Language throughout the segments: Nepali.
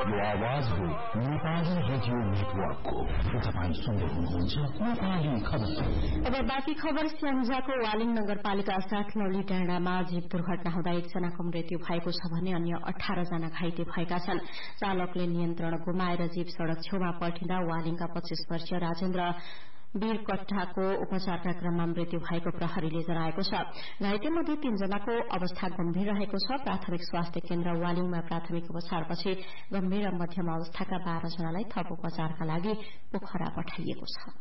यो आवाज हो नेपाली रेडियो नेटवर्कको। तपाईँ सुन्दै हुनुहुन्छ नेपाली खबर। अब बाँकी खबर। स्याङ्जाको वालिङ नगरपालिका 7 लौली डाँडामा जीप दुर्घटना हुँदा 1 जनाको मृत्यु भएको छ भने अन्य 18 जना घाइते भएका छन्। चालकले नियन्त्रण गुमाएर जीप सड़क छेउमा पल्टिँदा वालिङका 25 वर्षीय राजेन्द्र वीरकट्टाको उपचारका क्रममा मृत्यु भएको प्रहरीले जनाएको छ। घाइते मध्ये 3 जनाको अवस्था गम्भीर रहेको छ। प्राथमिक स्वास्थ्य केन्द्र वालिङमा प्राथमिक उपचारपछि गम्भीर र मध्यम अवस्थाका 12 जनालाई थप उपचारका लागि पोखरा पठाइएको छ।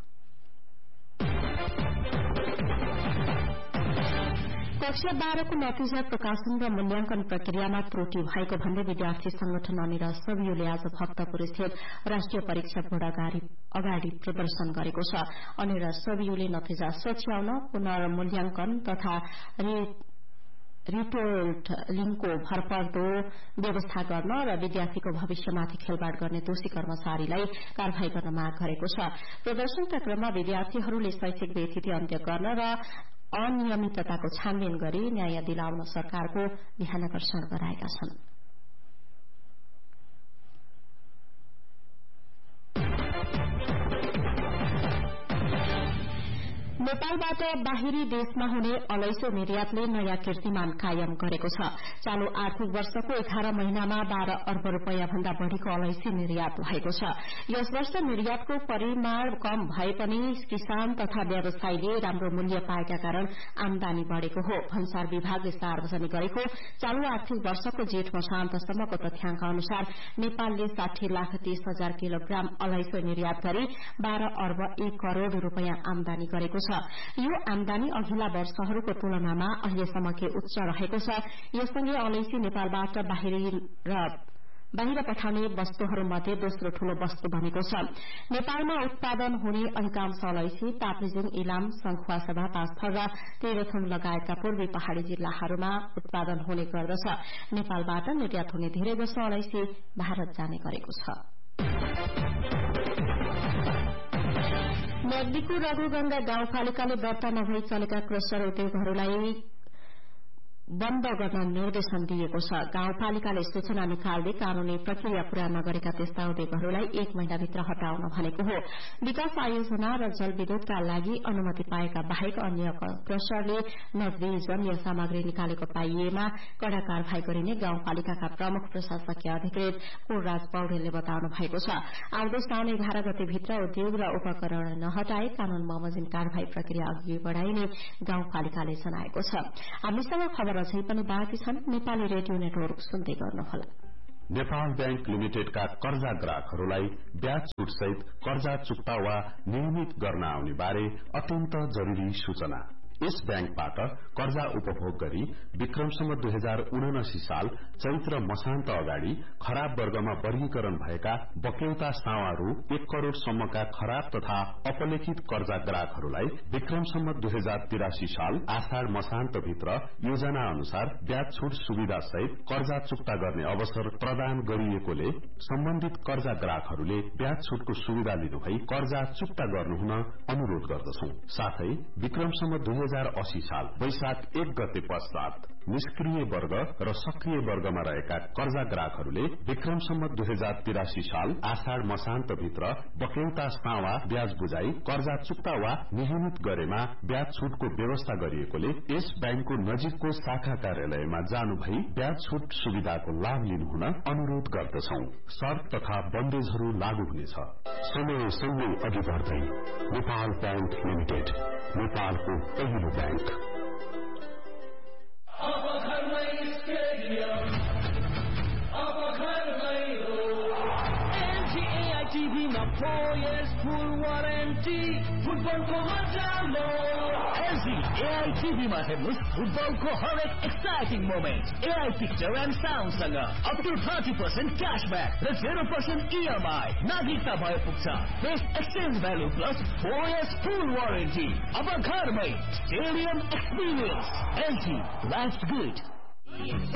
कक्षा 12 को नतिजा प्रकाशन र मूल्याङ्कन प्रक्रियामा त्रुटि भएको भन्दै विद्यार्थी संगठन अनिरा सबियुले आज भक्तपुर स्थित राष्ट्रिय परीक्षा बोर्ड अगाडि प्रदर्शन गरेको छ। अनिरा सबियुले नतिजा सच्याउन, पुनर्मूल्याङ्कन तथा रिपोर्ट लिङ्कको भरपर्दो व्यवस्था गर्न र विद्यार्थीको भविष्यमाथि खेलवाड़ गर्ने दोषी कर्मचारीलाई कार्यवाही गर्न माग गरेको छ। प्रदर्शनका क्रममा विद्यार्थीहरूले शैक्षिक व्यतिथि अन्त्य गर्न र अनियमितताको छानबिन गरी न्याय दिलाउन सरकारको ध्यानाकर्षण गराएका छन्। नेपालबाट बाहिरी देशमा हुने अलैसो निर्यातले नयाँ कीर्तिमान कायम गरेको छ। चालू आर्थिक वर्षको 11 महिनामा 12 अर्ब रूपियाँ भन्दा बढ़ीको अलैसी निर्यात भएको छ। यस वर्ष निर्यातको परिमाण कम भए पनि किसान तथा व्यवसायीले राम्रो मूल्य पाएका कारण आमदानी बढ़ेको हो। भन्सार विभागले सार्वजनिक गरेको चालू आर्थिक वर्षको जेठ मसान्तसम्मको तथ्याङ्क अनुसार नेपालले 60,30,000 किलोग्राम अलैसो निर्यात गरी 12 अर्ब 1 करोड़ रूपियाँ आमदानी गरेको छ। यो आमदानी अघिल्ला वर्षहरूको तुलनामा अहिलेसम्मकै उच्च रहेको छ। यससँगै अलैसी नेपालबाट बाहिर पठाउने वस्तुहरूमध्ये दोस्रो ठूलो वस्तु बनेको छ। नेपालमा उत्पादन हुने अधिकांश अलैसी ताप्लेजुङ, इलाम, सङ्खुवासभा, पाँचथर र तेह्रथुम लगायतका पूर्वी पहाड़ी जिल्लाहरूमा उत्पादन हुने गर्दछ। नेपालबाट निर्यात हुने धेरै जसो अलैसी भारत जाने गरेको छ। नगदीको रघुगंगा गाउँपालिकाले दर्ता नभई चलेका क्रसर उद्योगहरूलाई बन्द गर्न निर्देशन दिएको छ। गाउँपालिकाले सूचना निकाल्दै कानूनी प्रक्रिया पूरा नगरेका त्यस्ता उद्योगहरूलाई 1 महिनाभित्र हटाउन भनेको हो। विकास आयोजना र जलविद्युतका लागि अनुमति पाएका बाहेक अन्य क्रसरले नगदी जन्य सामग्री निकालेको पाइएमा कड़ा कार्यवाही गरिने गाउँपालिकाका प्रमुख प्रशासकीय अधिकृत कुलराज पौडेलले बताउनु भएको छ। आउँदो साउन 11 गतेभित्र उद्योग र उपकरण नहटाए कानून बमोजिम कार्यवाही प्रक्रिया अघि बढ़ाइने गाउँपालिकाले जनाएको छ। हामीसँग खबर अझै पनि बाँकी छन्। नेपाली रेडियो नेटवर्क सुन्दै गर्नुहोला। नेपाल बैंक लिमिटेडका कर्जा ग्राहकहरूलाई ब्याज छुट सहित कर्जा चुक्ता वा नियमित गर्न आउने बारे अत्यन्त जरूरी सूचना। यस बैंकबाट कर्जा उपभोग गरी विक्रमसम्म 2079 साल चैत्र मसान्त अगाडि खराब वर्गमा वर्गीकरण भएका बक्यौता सावा रु 1 करोड़ सम्मका खराब तथा अपलेखित कर्जा ग्राहकहरूलाई विक्रमसम्म 2083 साल आषाढ़ मसान्त भित्र योजना अनुसार ब्याज छुट सुविधा सहित कर्जा चुक्ता गर्ने अवसर प्रदान गरिएकोले सम्बन्धित कर्जा ग्राहकहरूले ब्याज छुटको सुविधा लिनुभई कर्जा चुक्ता गर्नुहुन अनुरोध गर्दछौं। साथै विक्रमसम्म 2080 साल वैशाख 1 गते पश्चात निष्क्रिय वर्ग र सक्रिय वर्गमा रहेका कर्जा ग्राहकहरूले विक्रमसम्म 2083 साल आषाढ़ मसान्त भित्र बक्यौता सावा ब्याज बुझाई कर्जा चुक्ता वा नियमित गरेमा ब्याज छुटको व्यवस्था गरिएकोले यस बैंकको नजिकको शाखा कार्यालयमा जानु भई ब्याज छुट सुविधाको लाभ लिनुहुन अनुरोध गर्दछौं। शर्त तथा बन्देजहरू लागू हुनेछ। समय सँगै अघि बढ्दै नेपाल बैंक लिमिटेड, नेपालको पहिलो बैंक। अब घरमै स्टेडियम, अब घरमै हो। NTA TV मा 4 years full warranty, फुटबलको मजा लो। AI TV मा हेर्नुस् फुटबलको हरेक exciting moment. AI picture and sound सँग अप टु 30% क्याशब्याक र 0% EMI। नागरिकता भए पुग्छ। Best exchange value plus 4 years full warranty। अब घरमै stadium experience. LG, life's good।